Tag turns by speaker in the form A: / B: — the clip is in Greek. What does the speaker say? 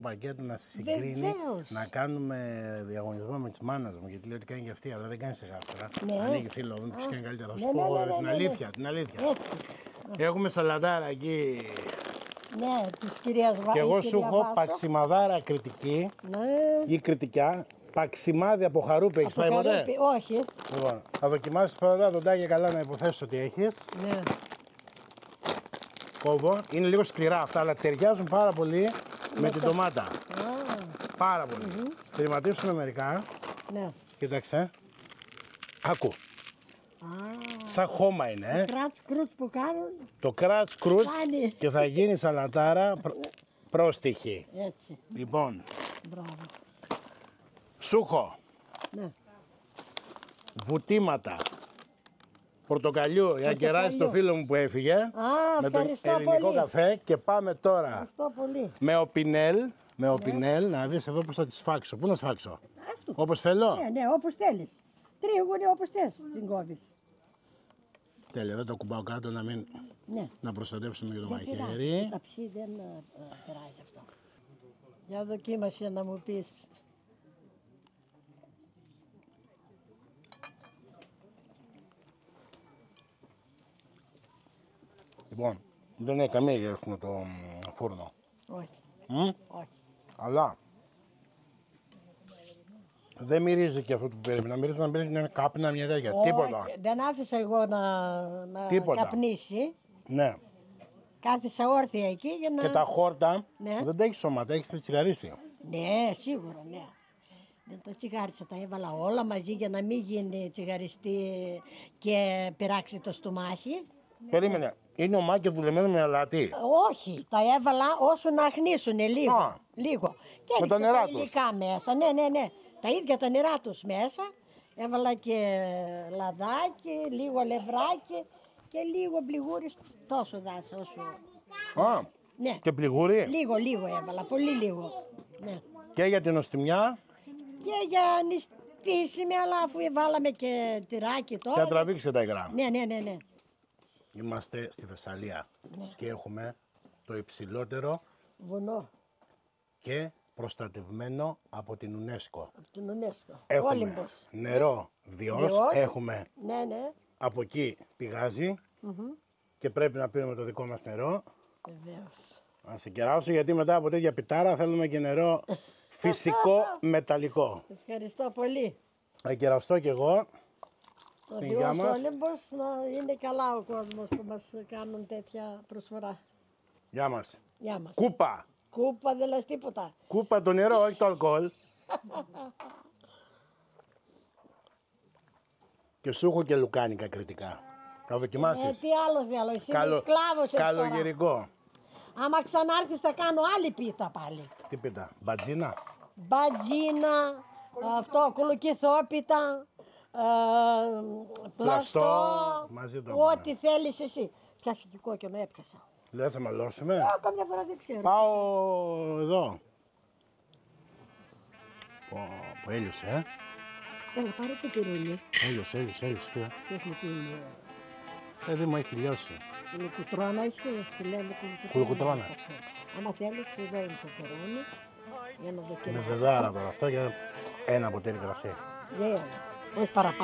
A: πακέτο να σε συγκρίνει,
B: Βεβαίως.
A: να κάνουμε διαγωνισμό με τη μάνα μου. Γιατί λέω ότι κάνει και αυτή, αλλά δεν κάνει σε γάφτρα.
B: Ναι.
A: Ανοίγει φίλο μου, ποιος κάνει καλύτερα. Θα σου
B: Ναι,
A: πω
B: ναι, ναι,
A: την
B: ναι,
A: αλήθεια. Την αλήθεια.
B: Έτσι.
A: Έχουμε σαλατάρα εκεί.
B: Ναι, της κυρίας
A: Και εγώ σου έχω
B: Βάσο.
A: παξιμαδάρα κριτική
B: Ναι.
A: ή κριτικά. Παξιμάδι από χαρούπι, έχεις
B: Από
A: φάει ποτέ?
B: Χαρούπι, όχι.
A: Λοιπόν, θα δοκιμάσεις πρώτα τον τάγια καλά να υποθέσεις ότι έχεις.
B: Ναι.
A: Κόβω. Είναι λίγο σκληρά αυτά, αλλά ταιριάζουν πάρα πολύ με την ντομάτα.
B: Α,
A: Πάρα πολύ. Τερματίσουμε μερικά.
B: ναι.
A: Κοίταξε. Άκου.
B: Α,
A: Σαν χώμα είναι.
B: κράτς κρούτς που κάνουν,
A: Το κράτς κρούτς
B: Κάνει.
A: και θα γίνει σαλατάρα πρόστιχη.
B: έτσι.
A: Λοιπόν,
B: Μπράβο.
A: σούχο,
B: Ναι.
A: βουτήματα, πορτοκαλιού για να κεράσει το φίλο μου που έφυγε. με τον
B: ευχαριστώ
A: ελληνικό
B: πολύ.
A: καφέ και πάμε τώρα
B: Ευχαριστώ πολύ.
A: με οπινέλ, να δεις εδώ πώς θα τη σφάξω. Πού να σφάξω?
B: Αυτό.
A: Όπως θέλω.
B: Ναι, ναι, όπως θέλεις. Τρίγωνη όπως θες την κόβεις.
A: Τέλεια, δεν το κουμπάω κάτω
B: Ναι.
A: να προστατεύσουμε και το
B: Δεν
A: μαχαίρι.
B: πειράζει. Τα ψή δεν πειράζει αυτό. Για δοκίμασε να μου πεις.
A: Λοιπόν, δεν έχει καμία γεύση το φούρνο.
B: Όχι. Όχι.
A: Αλλά δεν μυρίζει και αυτό που πρέπει να μυρίζει, να μυρίζει μια κάπνα, μια τέτοια. Τίποτα.
B: Όχι, δεν άφησα εγώ να
A: Τίποτα.
B: καπνίσει.
A: Ναι.
B: Κάθισα όρθια εκεί για να...
A: Και τα χόρτα
B: Ναι.
A: δεν τα έχει σώμα, τα έχει τσιγαρίσει.
B: Ναι, σίγουρα, ναι. Δεν τα τσιγάρισα, τα έβαλα όλα μαζί για να μην γίνει τσιγαριστή και πειράξει το στομάχι.
A: Περίμενε. Είναι ομάκι δουλεμένο με αλάτι.
B: Όχι, τα έβαλα όσο να αχνίσουν λίγο.
A: Α.
B: Λίγο. Και
A: Με τα
B: έριξα
A: νερά
B: τα
A: τους.
B: υλικά μέσα. Ναι, ναι, ναι. Τα ίδια τα νερά τους μέσα. Έβαλα και λαδάκι, λίγο αλευράκι και λίγο πληγούρι. Τόσο δάσα όσο.
A: Α,
B: Ναι.
A: και πληγούρι.
B: Λίγο έβαλα, πολύ λίγο. Ναι.
A: Και για την οστιμιά
B: Και για νηστίσιμη, αλλά αφού βάλαμε και τυράκι
A: και
B: τώρα.
A: να τραβήξει τα υγρά.
B: Ναι, ναι, ναι, ναι.
A: Είμαστε στη Θεσσαλία
B: Ναι.
A: και έχουμε το υψηλότερο
B: Βουνό
A: και προστατευμένο από την UNESCO.
B: από την UNESCO.
A: Έχουμε
B: Όλυμπος.
A: νερό βιός,
B: Βιός.
A: έχουμε
B: Ναι, ναι.
A: από εκεί πηγάζει και πρέπει να πίνουμε το δικό μας νερό.
B: Βεβαίως.
A: Να σε κεράσω γιατί μετά από τέτοια πιτάρα θέλουμε και νερό φυσικό μεταλλικό.
B: Ευχαριστώ πολύ.
A: Θα κεραστώ κι εγώ.
B: Το
A: Στην υγειά
B: Διός
A: μας.
B: Όλυμπος να είναι καλά ο κόσμος που μας κάνουν τέτοια προσφορά.
A: Γεια μας.
B: Γεια μας.
A: Κούπα.
B: Κούπα δεν λες τίποτα.
A: Κούπα το νερό, όχι το αλκοόλ. Και σου έχω και λουκάνικα κριτικά. Θα δοκιμάσεις.
B: Τι άλλο θέλω, εσύ είμαι σκλάβος τώρα.
A: Καλογερικό.
B: Άμα ξανάρθεις θα κάνω άλλη πίτα πάλι.
A: Τι πίτα, μπατζίνα.
B: Μπατζίνα, αυτό, κολοκυθόπιτα, πλαστό,
A: μαζί το
B: ό,τι θέλεις εσύ. Πιάσε και κόκκινο, έπιασα.
A: Δεν θα μαλώσουμε.
B: Καμιά φορά δεν ξέρω.
A: Πάω εδώ. Πω, έλειωσε,
B: Έλα, πάρε το τυρούνι.
A: Έλειωσε.
B: Πες μου την
A: Παιδί μου έχει λιώσει.
B: κουλουκουτρόνα είσαι, τη λέμε
A: Κουλουκουτρόνα.
B: σε αυτό. Άμα θέλεις, εδώ είναι το τυρούνι, για να
A: Είναι
B: δοκιμάσεις.
A: ζεδάρα τώρα αυτό για ένα ποτήρι κρασί.
B: Για ένα, όχι παραπάνω.